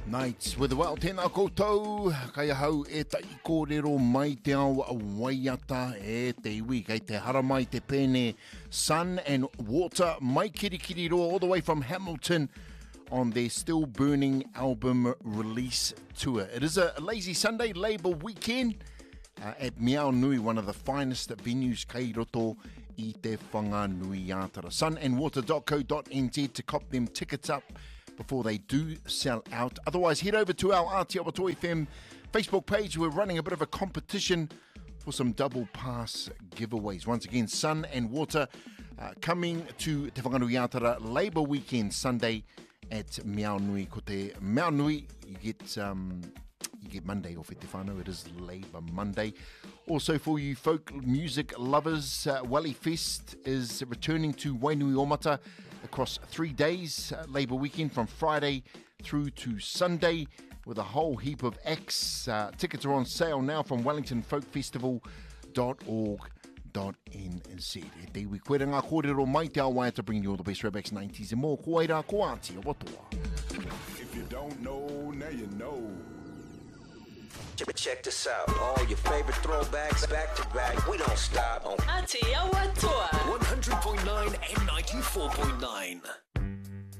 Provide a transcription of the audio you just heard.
Nights with the well, tēnā koutou, kai hau e ta I kōrero mai te au waiata e te iwi, kei te hara mai te pēne Sun and Water, mai kirikiri roa all the way from Hamilton on their Still Burning album release tour. It is a lazy Sunday, Labour weekend, at Miao Nui, one of the finest venues kei roto I te whanganuiatara. sunandwater.co.nz to cop them tickets up before they do sell out. Otherwise, head over to our Aotearoa FM Facebook page. We're running a bit of a competition for some double pass giveaways. Once again, Sun and Water coming to Te Whanganuiatara Labour Weekend Sunday at Miao Nui. Ko te Miao Nui, you get Monday off at Te Whānau. It is Labour Monday. Also for you folk music lovers, Wally Fest is returning to Wainuiomata across 3 days, Labour weekend from Friday through to Sunday with a whole heap of acts. Tickets are on sale now from wellingtonfolkfestival.org.nz. E te iwi koe ngā kōrero mai te awaia to bring you all the best throwbacks 90s and more. Ko eira, ko Aotearoa toa. If you don't know, now you know. Check this out. All your favorite throwbacks back to back. We don't stop on Aotearoa Toa 100.9 and 94.9.